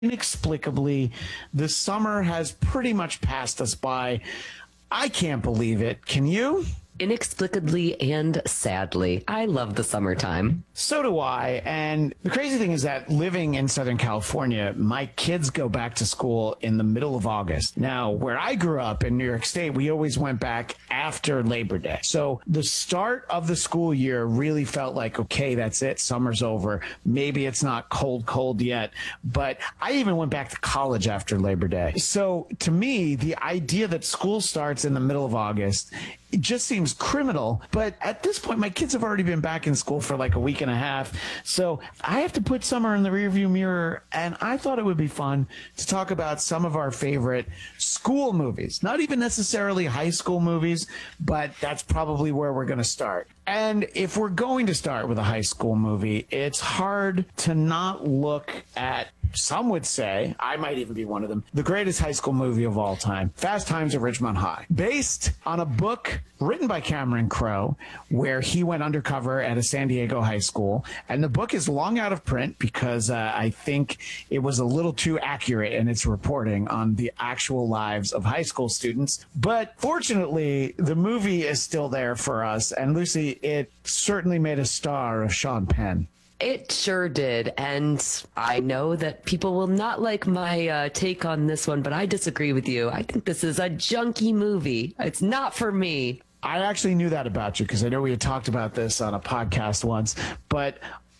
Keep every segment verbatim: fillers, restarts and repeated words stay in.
Inexplicably, the summer has pretty much passed us by. I can't believe it. Can you? Inexplicably and sadly. I love the summertime. So do I. And the crazy thing is that living in Southern California, my kids go back to school in the middle of August. Now, where I grew up in New York State, we always went back after Labor Day. So the start of the school year really felt like, okay, that's it. Summer's over. Maybe it's not cold, cold yet. But I even went back to college after Labor Day. So to me, the idea that school starts in the middle of August, it just seems criminal. But at this point, my kids have already been back in school for like a week and a half. So I have to put summer in the rearview mirror. And I thought it would be fun to talk about some of our favorite school movies, not even necessarily high school movies, but that's probably where we're going to start. And if we're going to start with a high school movie, it's hard to not look at, some would say, I might even be one of them, the greatest high school movie of all time, Fast Times at Ridgemont High, based on a book written by Cameron Crowe, where he went undercover at a San Diego high school. And the book is long out of print because uh, I think it was a little too accurate in its reporting on the actual lives of high school students. But fortunately, the movie is still there for us. And Lucy, it certainly made a star of Sean Penn. It sure did. And I know that people will not like my uh, take on this one, but I disagree with you. I think this is a junky movie. It's not for me. I actually knew that about you because I know we had talked about this on a podcast once, but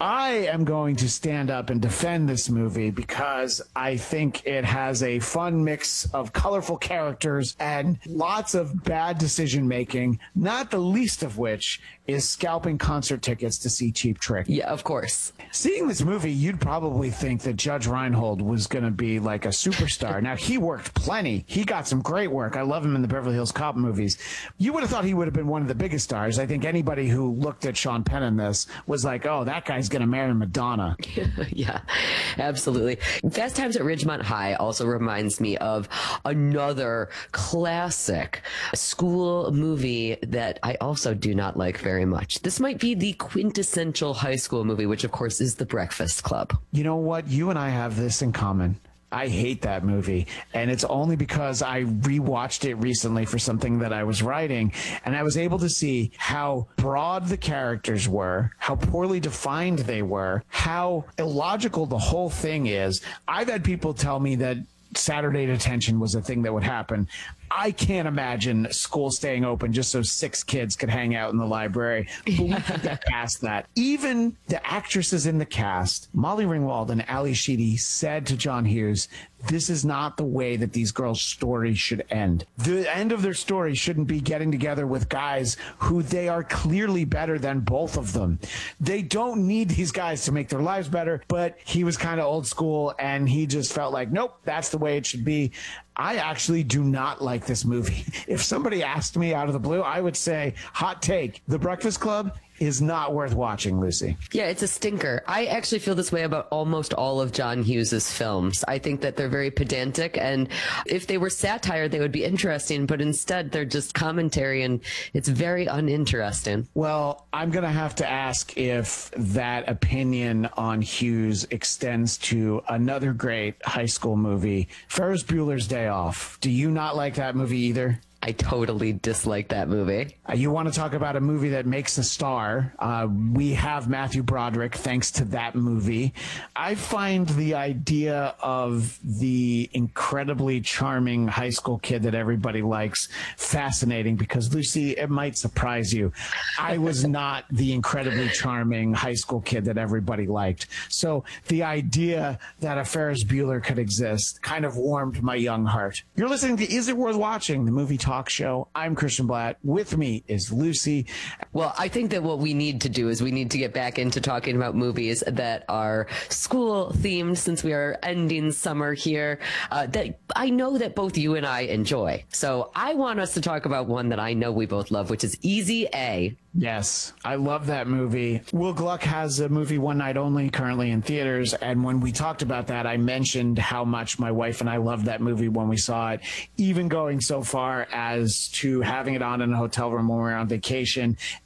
I am going to stand up and defend this movie because I think it has a fun mix of colorful characters and lots of bad decision making, not the least of which is scalping concert tickets to see Cheap Trick. Yeah, of course. Seeing this movie, you'd probably think that Judge Reinhold was going to be like a superstar. Now, he worked plenty. He got some great work. I love him in the Beverly Hills Cop movies. You would have thought he would have been one of the biggest stars. I think anybody who looked at Sean Penn in this was like, oh, that guy's going to marry Madonna. Yeah, absolutely. Fast Times at Ridgemont High also reminds me of another classic school movie that I also do not like very much. This might be the quintessential high school movie, which of course is The Breakfast Club. You know what? You and I have this in common. I hate that movie, and it's only because I rewatched it recently for something that I was writing, and I was able to see how broad the characters were, how poorly defined they were, how illogical the whole thing is. I've had people tell me that Saturday detention was a thing that would happen. I can't imagine school staying open just so six kids could hang out in the library. But we can get past that. Even the actresses in the cast, Molly Ringwald and Ali Sheedy, said to John Hughes, this is not the way that these girls' stories should end. The end of their story shouldn't be getting together with guys who they are clearly better than both of them. They don't need these guys to make their lives better, but he was kind of old school and he just felt like, nope, that's the way it should be. I actually do not like this movie. If somebody asked me out of the blue, I would say, hot take, The Breakfast Club is not worth watching, Lucy. Yeah, it's a stinker. I actually feel this way about almost all of John Hughes's films. I think that they're very pedantic, and if they were satire, they would be interesting, but instead they're just commentary, and it's very uninteresting. Well, I'm going to have to ask if that opinion on Hughes extends to another great high school movie, Ferris Bueller's Day Off. Do you not like that movie either? I totally dislike that movie. Uh, you want to talk about a movie that makes a star? Uh, we have Matthew Broderick thanks to that movie. I find the idea of the incredibly charming high school kid that everybody likes fascinating because, Lucy, it might surprise you. I was not the incredibly charming high school kid that everybody liked. So the idea that a Ferris Bueller could exist kind of warmed my young heart. You're listening to Is It Worth Watching, the movie talk show. I'm Christian Blatt. With me is Lucy. Well, I think that what we need to do is we need to get back into talking about movies that are school themed since we are ending summer here, uh, that I know that both you and I enjoy. So I want us to talk about one that I know we both love, which is Easy A. Yes, I love that movie. Will Gluck has a movie One Night Only currently in theaters, and when we talked about that, I mentioned how much my wife and I loved that movie when we saw it, even going so far as to having it on in a hotel room when we were on vacation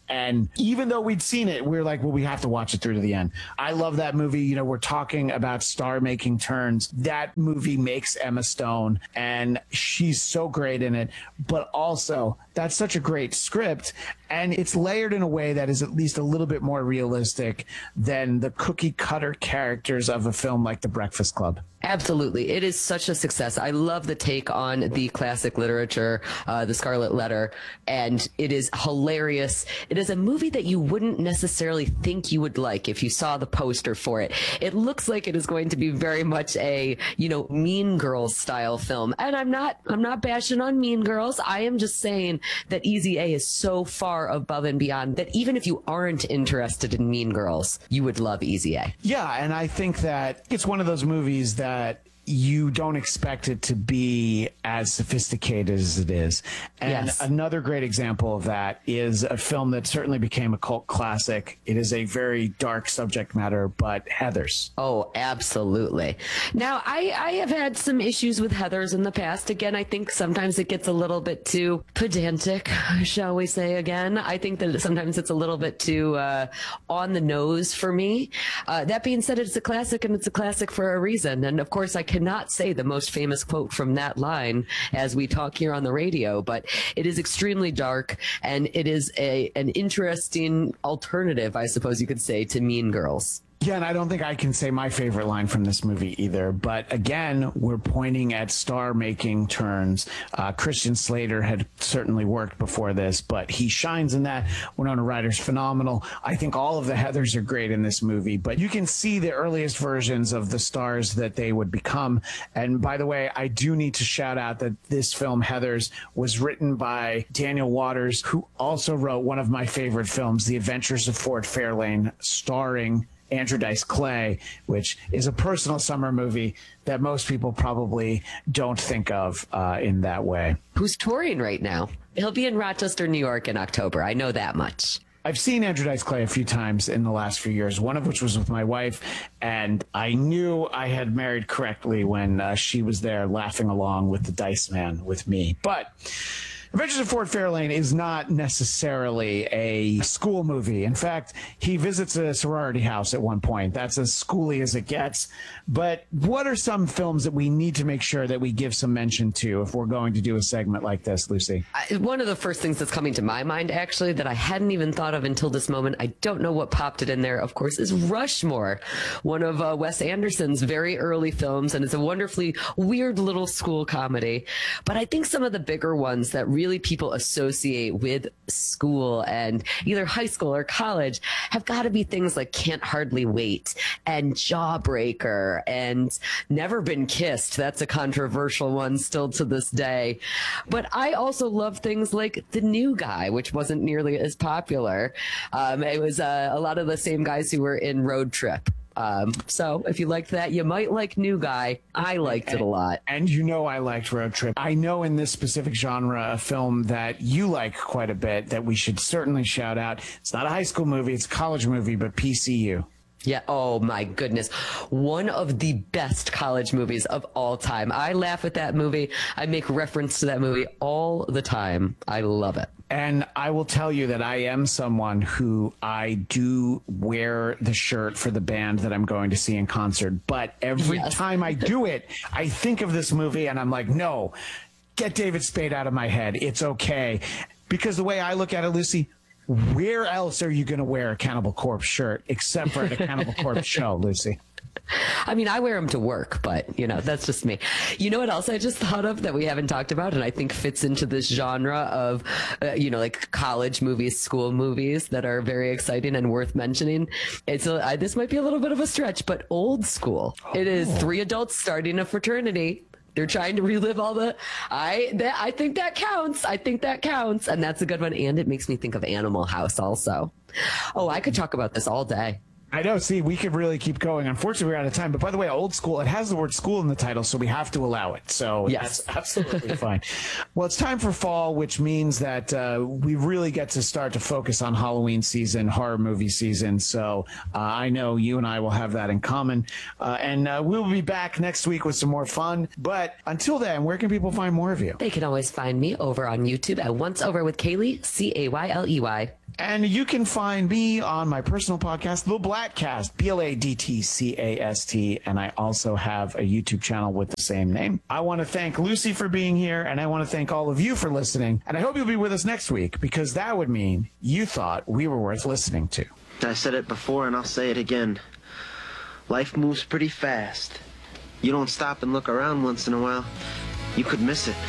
And even though we'd seen it, we were like, well, we have to watch it through to the end. I love that movie. You know, we're talking about star making turns. That movie makes Emma Stone, and she's so great in it. But also, that's such a great script, and it's layered in a way that is at least a little bit more realistic than the cookie cutter characters of a film like The Breakfast Club. Absolutely. It is such a success. I love the take on the classic literature, uh, The Scarlet Letter, and it is hilarious. It is a movie that you wouldn't necessarily think you would like if you saw the poster for it. It looks like it is going to be very much a, you know, Mean Girls style film. And I'm not, I'm not bashing on Mean Girls. I am just saying that Easy A is so far above and beyond that even if you aren't interested in Mean Girls, you would love Easy A. Yeah, and I think that it's one of those movies that you don't expect it to be as sophisticated as it is. And yes. Another great example of that is a film that certainly became a cult classic. It is a very dark subject matter, but Heathers. Oh, absolutely. Now, I, I have had some issues with Heathers in the past. Again, I think sometimes it gets a little bit too pedantic, shall we say again. I think that sometimes it's a little bit too uh, on the nose for me. Uh, that being said, it's a classic, and it's a classic for a reason. And of course, I cannot say the most famous quote from that line as we talk here on the radio, but it is extremely dark, and it is a an interesting alternative, I suppose you could say, to Mean Girls. Yeah, and I don't think I can say my favorite line from this movie either. But again, we're pointing at star-making turns. Uh, Christian Slater had certainly worked before this, but he shines in that. Winona Ryder's phenomenal. I think all of the Heathers are great in this movie, but you can see the earliest versions of the stars that they would become. And by the way, I do need to shout out that this film, Heathers, was written by Daniel Waters, who also wrote one of my favorite films, The Adventures of Ford Fairlane, starring Andrew Dice Clay, which is a personal summer movie that most people probably don't think of uh, in that way. Who's touring right now? He'll be in Rochester, New York in October. I know that much. I've seen Andrew Dice Clay a few times in the last few years, one of which was with my wife, and I knew I had married correctly when uh, she was there laughing along with the Dice Man with me. But Adventures of Ford Fairlane is not necessarily a school movie. In fact, he visits a sorority house at one point. That's as schooly as it gets. But what are some films that we need to make sure that we give some mention to if we're going to do a segment like this, Lucy? I, one of the first things that's coming to my mind, actually, that I hadn't even thought of until this moment, I don't know what popped it in there, of course, is Rushmore, one of uh, Wes Anderson's very early films. And it's a wonderfully weird little school comedy. But I think some of the bigger ones that really Really people associate with school and either high school or college have got to be things like Can't Hardly Wait and Jawbreaker and Never Been Kissed. That's a controversial one still to this day. But I also love things like The New Guy, which wasn't nearly as popular. Um, it was uh, a lot of the same guys who were in Road Trip. Um, so if you liked that, you might like New Guy. I liked and, it a lot. And you know I liked Road Trip. I know in this specific genre, a film that you like quite a bit that we should certainly shout out. It's not a high school movie, it's a college movie, but P C U. Yeah. Oh, my goodness. One of the best college movies of all time. I laugh at that movie. I make reference to that movie all the time. I love it. And I will tell you that I am someone who I do wear the shirt for the band that I'm going to see in concert. But every yes. time I do it, I think of this movie and I'm like, no, get David Spade out of my head. It's okay. Because the way I look at it, Lucy, where else are you going to wear a Cannibal Corpse shirt except for at a Cannibal Corpse show, Lucy? I mean, I wear them to work, but, you know, that's just me. You know what else I just thought of that we haven't talked about and I think fits into this genre of, uh, you know, like college movies, school movies that are very exciting and worth mentioning? It's a, I, this might be a little bit of a stretch, but Old School. Oh. It is three adults starting a fraternity. They're trying to relive all the, I, that, I think that counts. I think that counts. And that's a good one. And it makes me think of Animal House also. Oh, I could talk about this all day. I know. See, we could really keep going. Unfortunately, we're out of time. But by the way, Old School, it has the word school in the title, so we have to allow it. So yes. That's absolutely fine. Well, it's time for fall, which means that uh, we really get to start to focus on Halloween season, horror movie season. So uh, I know you and I will have that in common. Uh, and uh, we'll be back next week with some more fun. But until then, where can people find more of you? They can always find me over on YouTube at Once Over with Kaylee, C A Y L E Y. And you can find me on my personal podcast, The Bladtcast, B L A D T C A S T, and I also have a YouTube channel with the same name. I want to thank Lucy for being here, and I want to thank all of you for listening, and I hope you'll be with us next week, because that would mean you thought we were worth listening to. I said it before, and I'll say it again. Life moves pretty fast. You don't stop and look around once in a while, you could miss it.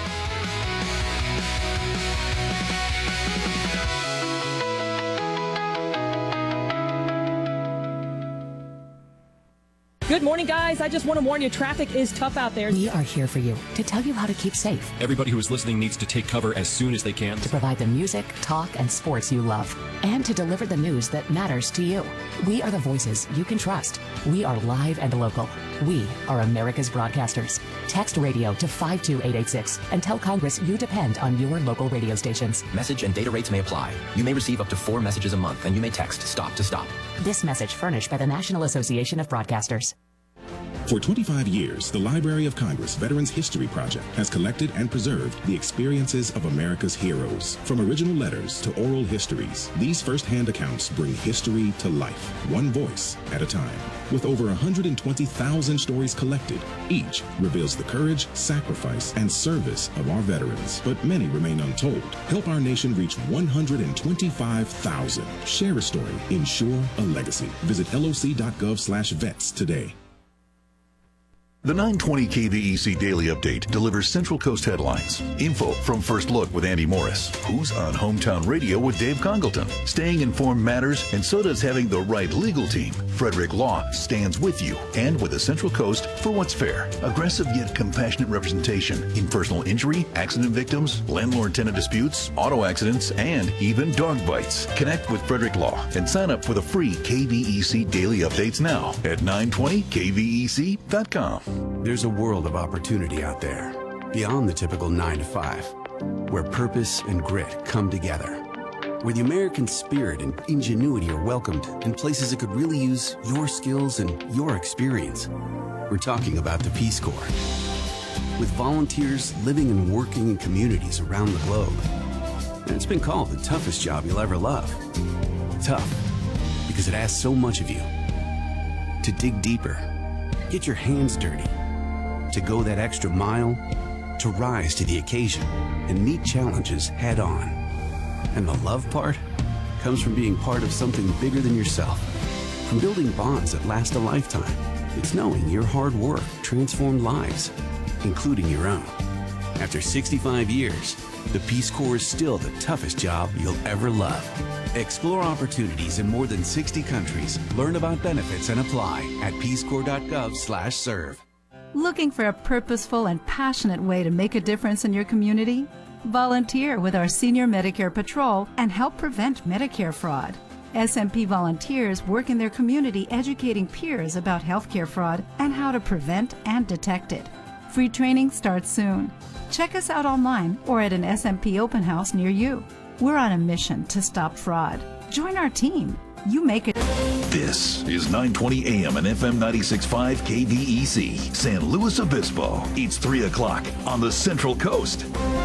Good morning, guys. I just want to warn you, traffic is tough out there. We are here for you to tell you how to keep safe. Everybody who is listening needs to take cover as soon as they can. To provide the music, talk, and sports you love. And to deliver the news that matters to you. We are the voices you can trust. We are live and local. We are America's broadcasters. Text radio to five two eight eight six and tell Congress you depend on your local radio stations. Message and data rates may apply. You may receive up to four messages a month, and you may text STOP to STOP. This message furnished by the National Association of Broadcasters. For twenty-five years, the Library of Congress Veterans History Project has collected and preserved the experiences of America's heroes. From original letters to oral histories, these first-hand accounts bring history to life, one voice at a time. With over one hundred twenty thousand stories collected, each reveals the courage, sacrifice, and service of our veterans, but many remain untold. Help our nation reach one hundred twenty-five thousand. Share a story. Ensure a legacy. Visit L O C dot gov slash vets today. The nine twenty K V E C Daily Update delivers Central Coast headlines, info from First Look with Andy Morris, who's on Hometown Radio with Dave Congleton. Staying informed matters, and so does having the right legal team. Frederick Law stands with you and with the Central Coast for what's fair. Aggressive yet compassionate representation in personal injury, accident victims, landlord-tenant disputes, auto accidents, and even dog bites. Connect with Frederick Law and sign up for the free K V E C Daily Updates now at nine twenty K V E C dot com. There's a world of opportunity out there, beyond the typical nine to five, where purpose and grit come together, where the American spirit and ingenuity are welcomed in places that could really use your skills and your experience. We're talking about the Peace Corps. With volunteers living and working in communities around the globe. And it's been called the toughest job you'll ever love. Tough, because it asks so much of you. To dig deeper, get your hands dirty, to go that extra mile, to rise to the occasion and meet challenges head on. And the love part comes from being part of something bigger than yourself, from building bonds that last a lifetime. It's knowing your hard work transformed lives, including your own. After sixty-five years, the Peace Corps is still the toughest job you'll ever love. Explore opportunities in more than sixty countries. Learn about benefits and apply at peace corps dot gov slash serve. Looking for a purposeful and passionate way to make a difference in your community? Volunteer with our Senior Medicare Patrol and help prevent Medicare fraud. S M P volunteers work in their community educating peers about healthcare fraud and how to prevent and detect it. Free training starts soon. Check us out online or at an S M P open house near you. We're on a mission to stop fraud. Join our team. You make it. This is nine twenty A M and F M ninety-six point five K V E C, San Luis Obispo. It's three o'clock on the Central Coast.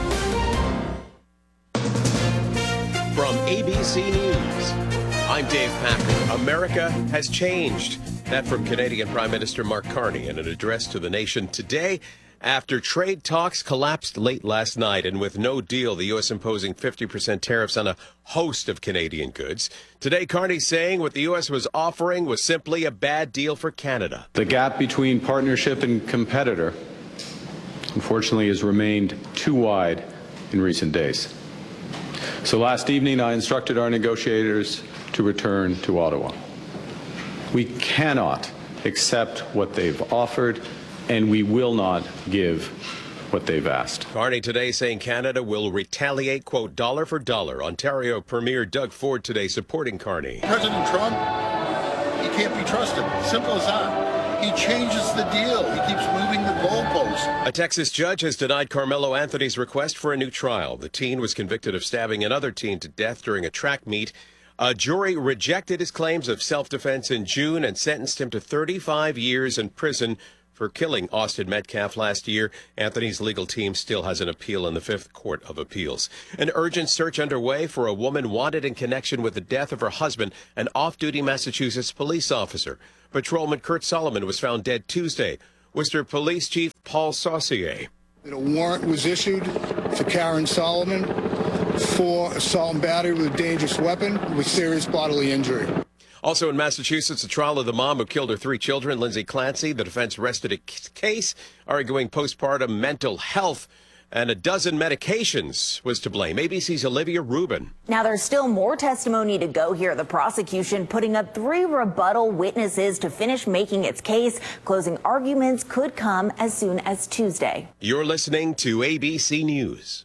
From A B C News, I'm Dave Packer. America has changed. That from Canadian Prime Minister Mark Carney in an address to the nation today. After trade talks collapsed late last night, and with no deal, the U S imposing fifty percent tariffs on a host of Canadian goods. Today, Carney saying what the U S was offering was simply a bad deal for Canada. The gap between partnership and competitor, unfortunately, has remained too wide in recent days. So last evening, I instructed our negotiators to return to Ottawa. We cannot accept what they've offered, and we will not give what they've asked. Carney today saying Canada will retaliate, quote, dollar for dollar. Ontario Premier Doug Ford today supporting Carney. President Trump, he can't be trusted. Simple as that. He changes the deal. He keeps moving the goalposts. A Texas judge has denied Carmelo Anthony's request for a new trial. The teen was convicted of stabbing another teen to death during a track meet. A jury rejected his claims of self-defense in June and sentenced him to thirty-five years in prison for killing Austin Metcalf last year. Anthony's legal team still has an appeal in the Fifth Court of Appeals. An urgent search underway for a woman wanted in connection with the death of her husband, an off-duty Massachusetts police officer. Patrolman Kurt Solomon was found dead Tuesday. Worcester Police Chief Paul Saucier. A warrant was issued for Karen Solomon for assault and battery with a dangerous weapon with serious bodily injury. Also in Massachusetts, the trial of the mom who killed her three children, Lindsay Clancy. The defense rested a case arguing postpartum mental health and a dozen medications was to blame. A B C's Olivia Rubin. Now, there's still more testimony to go here. The prosecution putting up three rebuttal witnesses to finish making its case. Closing arguments could come as soon as Tuesday. You're listening to A B C News.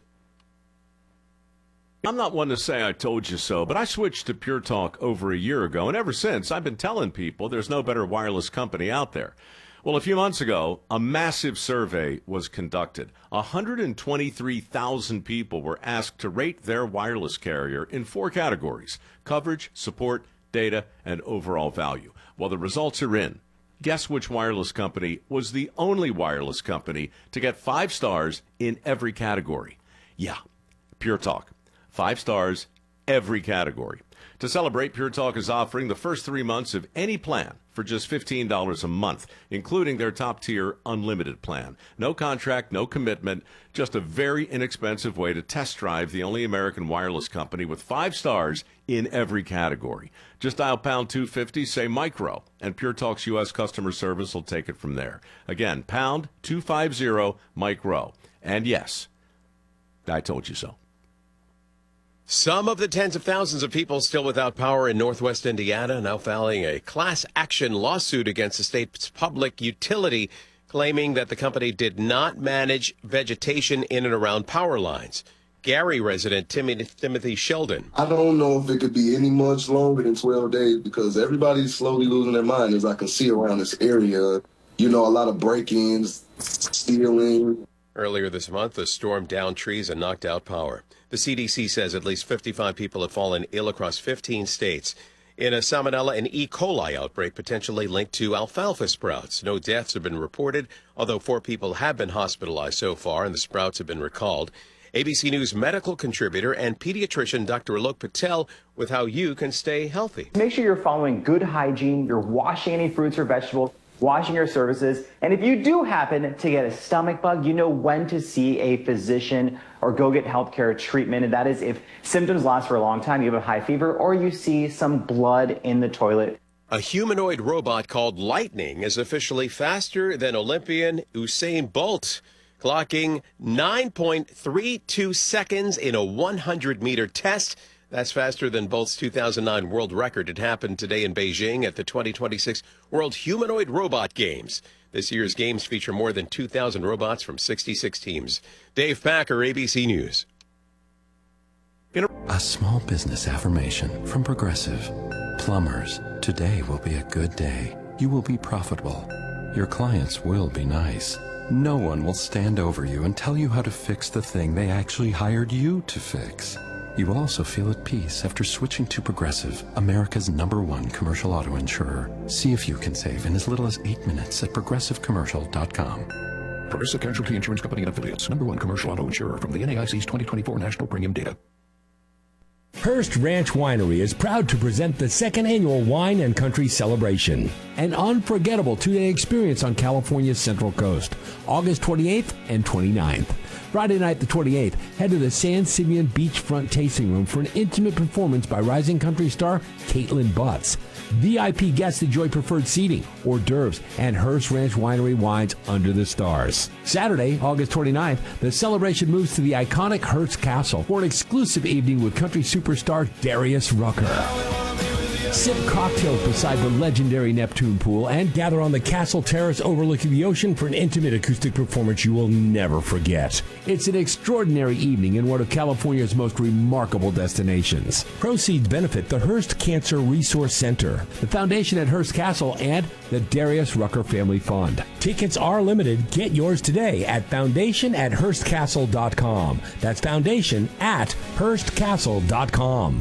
I'm not one to say I told you so, but I switched to Pure Talk over a year ago, and ever since I've been telling people there's no better wireless company out there. Well, a few months ago, a massive survey was conducted. one hundred twenty-three thousand people were asked to rate their wireless carrier in four categories: coverage, support, data, and overall value. Well, the results are in. Guess which wireless company was the only wireless company to get five stars in every category? Yeah, Pure Talk. Five stars, every category. To celebrate, Pure Talk is offering the first three months of any plan for just fifteen dollars a month, including their top-tier unlimited plan. No contract, no commitment, just a very inexpensive way to test drive the only American wireless company with five stars in every category. Just dial pound two fifty, say micro, and Pure Talk's U S customer service will take it from there. Again, pound two fifty, micro. And yes, I told you so. Some of the tens of thousands of people still without power in northwest Indiana now filing a class action lawsuit against the state's public utility, claiming that the company did not manage vegetation in and around power lines. Gary resident Timothy, Timothy Sheldon. I don't know if it could be any much longer than twelve days because everybody's slowly losing their mind, as I can see around this area. You know, a lot of break-ins, stealing. Earlier this month, the storm downed trees and knocked out power. The C D C says at least fifty-five people have fallen ill across fifteen states in a salmonella and E. coli outbreak potentially linked to alfalfa sprouts. No deaths have been reported, although four people have been hospitalized so far and the sprouts have been recalled. A B C News medical contributor and pediatrician Doctor Alok Patel with how you can stay healthy. Make sure you're following good hygiene, you're washing any fruits or vegetables, washing your surfaces, and if you do happen to get a stomach bug, you know when to see a physician or go get healthcare treatment, and that is if symptoms last for a long time, you have a high fever, or you see some blood in the toilet. A humanoid robot called Lightning is officially faster than Olympian Usain Bolt, clocking nine point three two seconds in a one hundred meter test. That's faster than Bolt's two thousand nine world record. It happened today in Beijing at the twenty twenty-six World Humanoid Robot Games. This year's games feature more than two thousand robots from sixty-six teams. Dave Packer, A B C News. A small business affirmation from Progressive. Plumbers, today will be a good day. You will be profitable. Your clients will be nice. No one will stand over you and tell you how to fix the thing they actually hired you to fix. You will also feel at peace after switching to Progressive, America's number one commercial auto insurer. See if you can save in as little as eight minutes at progressive commercial dot com. Progressive Casualty Insurance Company and Affiliates, number one commercial auto insurer from the N A I C's twenty twenty-four National Premium Data. Hearst Ranch Winery is proud to present the second annual Wine and Country Celebration, an unforgettable two-day experience on California's Central Coast, August twenty-eighth and twenty-ninth. Friday night the twenty-eighth, head to the San Simeon Beachfront Tasting Room for an intimate performance by rising country star Caitlin Butts. V I P guests enjoy preferred seating, hors d'oeuvres, and Hearst Ranch Winery wines under the stars. Saturday, August twenty-ninth, the celebration moves to the iconic Hearst Castle for an exclusive evening with country superstar Darius Rucker. Sip cocktails beside the legendary Neptune pool and gather on the castle terrace overlooking the ocean for an intimate acoustic performance you will never forget. It's an extraordinary evening in one of California's most remarkable destinations. Proceeds benefit the Hearst Cancer Resource Center, the foundation at Hearst Castle, and the Darius Rucker Family Fund. Tickets are limited. Get yours today at foundation at hearst castle dot com. That's foundation at hearst castle dot com.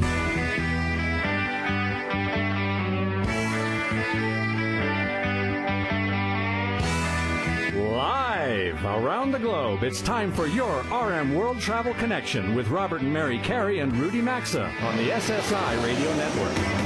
around the globe. It's time for your R M World Travel Connection with Robert and Mary Carey and Rudy Maxa on the S S I Radio Network.